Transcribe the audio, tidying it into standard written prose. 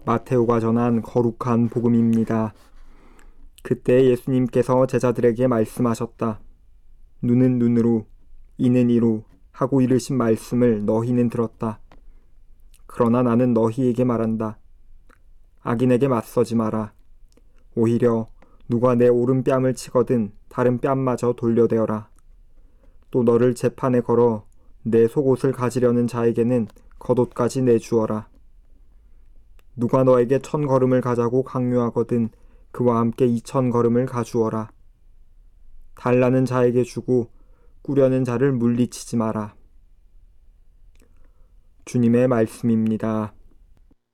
마테오가 전한 거룩한 복음입니다. 그때 예수님께서 제자들에게 말씀하셨다. 눈은 눈으로, 이는 이로 하고 이르신 말씀을 너희는 들었다. 그러나 나는 너희에게 말한다. 악인에게 맞서지 마라. 오히려 누가 내 오른뺨을 치거든 다른 뺨마저 돌려대어라. 또 너를 재판에 걸어 내 속옷을 가지려는 자에게는 겉옷까지 내주어라. 누가 너에게 1000걸음을 가자고 강요하거든 그와 함께 2000걸음을 가주어라. 달라는 자에게 주고 꾸려는 자를 물리치지 마라. 주님의 말씀입니다.